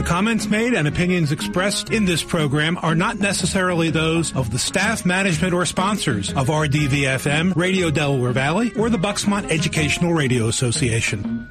The comments made and opinions expressed in this program are not necessarily those of the staff, management, or sponsors of RDVFM, Radio Delaware Valley, or the Bucksmont Educational Radio Association.